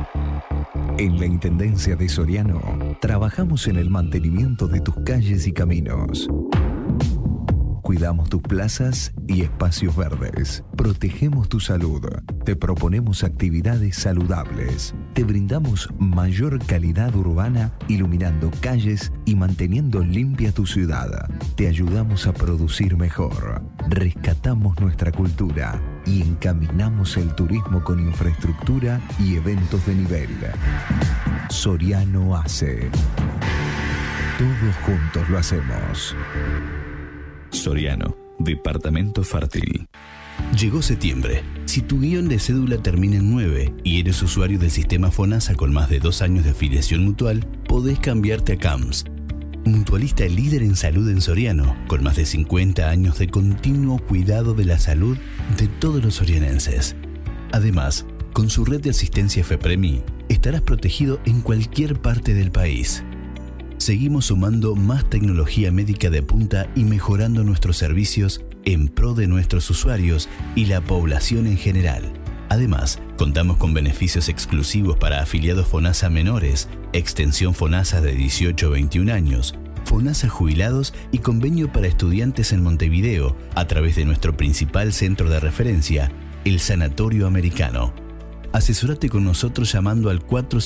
En la Intendencia de Soriano, trabajamos en el mantenimiento de tus calles y caminos. Cuidamos tus plazas y espacios verdes. Protegemos tu salud. Te proponemos actividades saludables. Te brindamos mayor calidad urbana, iluminando calles y manteniendo limpia tu ciudad. Te ayudamos a producir mejor. Rescatamos nuestra cultura y encaminamos el turismo con infraestructura y eventos de nivel. Soriano hace. Todos juntos lo hacemos. Soriano, departamento fértil. Llegó septiembre. Si tu guión de cédula termina en 9 y eres usuario del sistema FONASA con más de 2 años de afiliación mutual, podés cambiarte a CAMS. Mutualista líder en salud en Soriano, con más de 50 años de continuo cuidado de la salud de todos los sorianenses. Además, con su red de asistencia FEPREMI, estarás protegido en cualquier parte del país. Seguimos sumando más tecnología médica de punta y mejorando nuestros servicios en pro de nuestros usuarios y la población en general. Además, contamos con beneficios exclusivos para afiliados FONASA menores, extensión FONASA de 18 a 21 años, FONASA jubilados y convenio para estudiantes en Montevideo a través de nuestro principal centro de referencia, el Sanatorio Americano. Asesórate con nosotros llamando al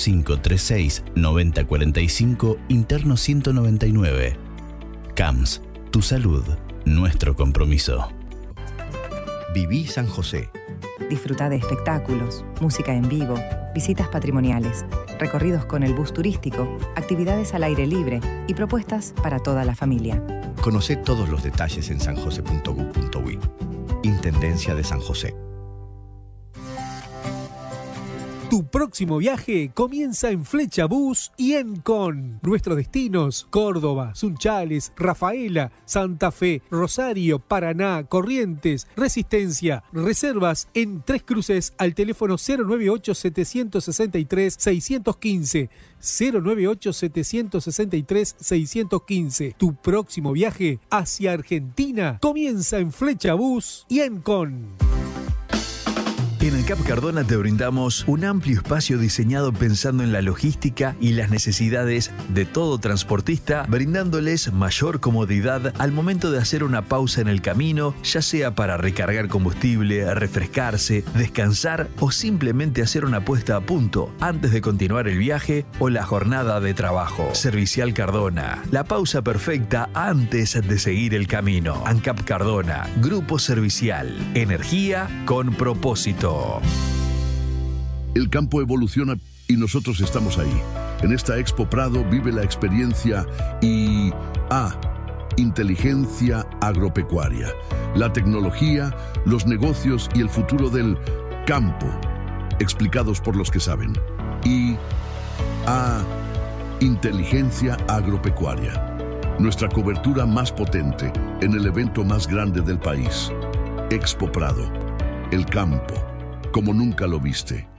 4536-9045 interno 199. CAMS, tu salud, nuestro compromiso. Viví San José. Disfruta de espectáculos, música en vivo, visitas patrimoniales, recorridos con el bus turístico, actividades al aire libre y propuestas para toda la familia. Conocé todos los detalles en sanjose.gov.uy. Intendencia de San José. Tu próximo viaje comienza en Flecha Bus y Encon. Nuestros destinos: Córdoba, Sunchales, Rafaela, Santa Fe, Rosario, Paraná, Corrientes, Resistencia. Reservas en Tres Cruces al teléfono 098-763-615. 098-763-615. Tu próximo viaje hacia Argentina comienza en Flecha Bus y Encon. En el CAP Cardona te brindamos un amplio espacio diseñado pensando en la logística y las necesidades de todo transportista, brindándoles mayor comodidad al momento de hacer una pausa en el camino, ya sea para recargar combustible, refrescarse, descansar o simplemente hacer una puesta a punto antes de continuar el viaje o la jornada de trabajo. Servicial Cardona, la pausa perfecta antes de seguir el camino. ANCAP Cardona, Grupo Servicial, energía con propósito. El campo evoluciona y nosotros estamos ahí. En esta Expo Prado vive la experiencia IA, Inteligencia Agropecuaria. La tecnología, los negocios y el futuro del campo, explicados por los que saben. IA, Inteligencia Agropecuaria. Nuestra cobertura más potente en el evento más grande del país. Expo Prado. El campo, como nunca lo viste.